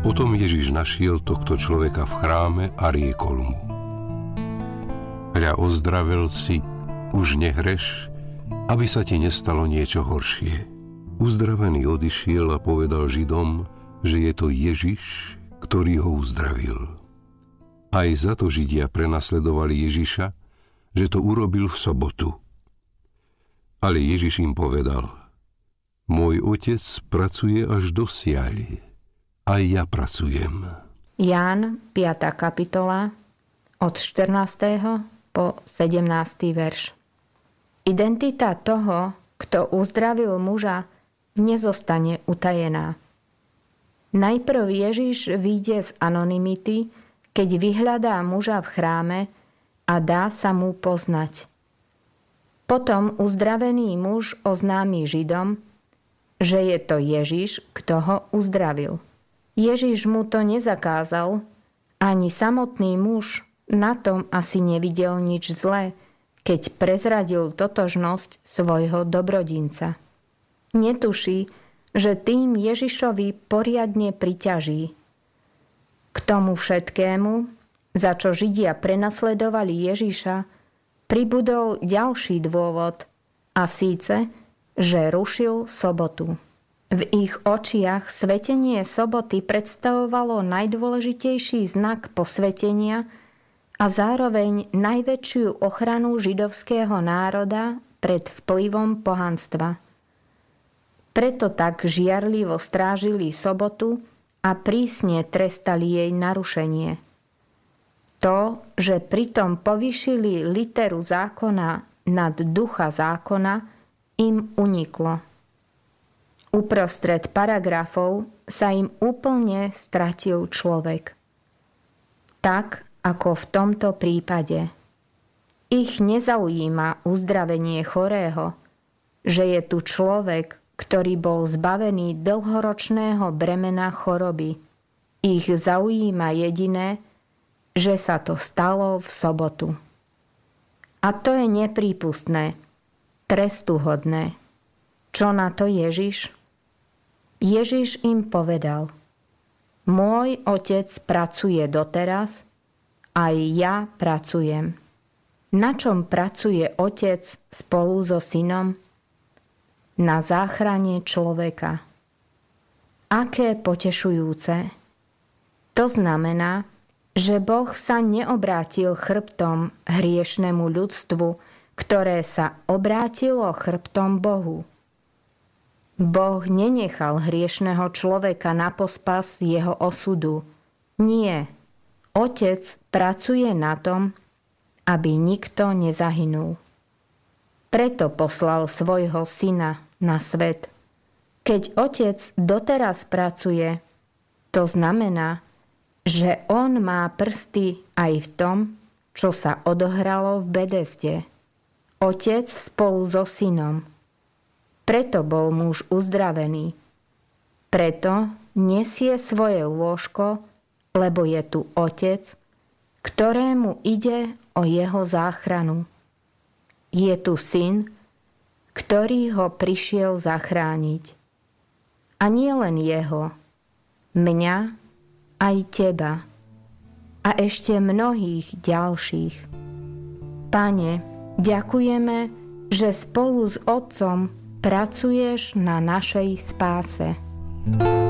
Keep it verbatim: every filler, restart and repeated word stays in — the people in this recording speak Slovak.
Potom Ježiš našiel tohto človeka v chráme a riekol mu: Hľa, ozdravel si, už nehreš, aby sa ti nestalo niečo horšie. Uzdravený odišiel a povedal Židom, že je to Ježiš, ktorý ho uzdravil. Aj za to Židia prenasledovali Ježiša, že to urobil v sobotu. Ale Ježiš im povedal: Môj otec pracuje až dosiaľ. Aj ja pracujem. Ján, piata kapitola, od štrnásteho po sedemnásty verš. Identita toho, kto uzdravil muža, nezostane utajená. Najprv Ježiš vyjde z anonymity, keď vyhľadá muža v chráme a dá sa mu poznať. Potom uzdravený muž oznámi Židom, že je to Ježiš, kto ho uzdravil. Ježiš mu to nezakázal, ani samotný muž na tom asi nevidel nič zlé, keď prezradil totožnosť svojho dobrodinca. Netuší, že tým Ježišovi poriadne priťaží. K tomu všetkému, za čo Židia prenasledovali Ježiša, pribudol ďalší dôvod, a síce, že rušil sobotu. V ich očiach svetenie soboty predstavovalo najdôležitejší znak posvetenia a zároveň najväčšiu ochranu židovského národa pred vplyvom pohanstva. Preto tak žiarlivo strážili sobotu a prísne trestali jej narušenie. To, že pritom povýšili literu zákona nad ducha zákona, im uniklo. Uprostred paragrafov sa im úplne stratil človek. Tak, ako v tomto prípade. Ich nezaujíma uzdravenie chorého, že je tu človek, ktorý bol zbavený dlhoročného bremena choroby. Ich zaujíma jediné, že sa to stalo v sobotu. A to je neprípustné, trestuhodné. Čo na to Ježiš? Ježiš im povedal: Môj otec pracuje doteraz, aj ja pracujem. Na čom pracuje otec spolu so synom? Na záchrane človeka. Aké potešujúce. To znamená, že Boh sa neobrátil chrbtom hriešnemu ľudstvu, ktoré sa obrátilo chrbtom Bohu. Boh nenechal hriešného človeka na pospas jeho osudu. Nie. Otec pracuje na tom, aby nikto nezahynul. Preto poslal svojho syna na svet. Keď otec doteraz pracuje, to znamená, že on má prsty aj v tom, čo sa odohralo v Bedesde. Otec spolu so synom. Preto bol muž uzdravený. Preto nesie svoje lôžko, lebo je tu otec, ktorému ide o jeho záchranu. Je tu syn, ktorý ho prišiel zachrániť. A nie len jeho, mňa, aj teba a ešte mnohých ďalších. Pane, ďakujeme, že spolu s Otcom pracuješ na našej spáse.